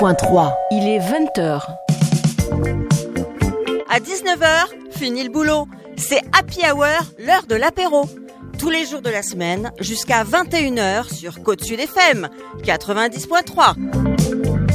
Il est 20h. À 19h, fini le boulot. C'est Happy Hour, l'heure de l'apéro. Tous les jours de la semaine, jusqu'à 21h sur Côte Sud FM, 90.3.